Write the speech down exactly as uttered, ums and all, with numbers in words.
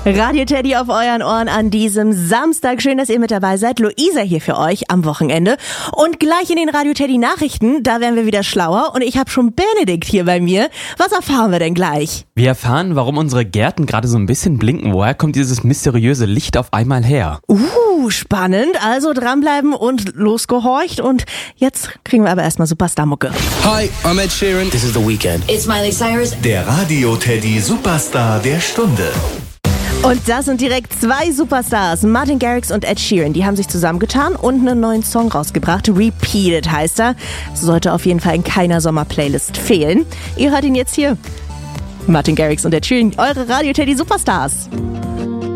Radio Teddy auf euren Ohren an diesem Samstag. Schön, dass ihr mit dabei seid. Luisa hier für euch am Wochenende. Und gleich in den Radio Teddy Nachrichten, da werden wir wieder schlauer. Und ich habe schon Benedikt hier bei mir. Was erfahren wir denn gleich? Wir erfahren, warum unsere Gärten gerade so ein bisschen blinken. Woher kommt dieses mysteriöse Licht auf einmal her? Uh, spannend. Also dranbleiben und losgehorcht. Und jetzt kriegen wir aber erstmal Superstar-Mucke. Hi, I'm Ed Sheeran. This is The Weeknd. It's Miley Cyrus. Der Radio Teddy Superstar der Stunde. Und das sind direkt zwei Superstars, Martin Garrix und Ed Sheeran. Die haben sich zusammengetan und einen neuen Song rausgebracht. Repeated heißt er. Sollte auf jeden Fall in keiner Sommerplaylist fehlen. Ihr hört ihn jetzt hier. Martin Garrix und Ed Sheeran, eure Radio Teddy Superstars.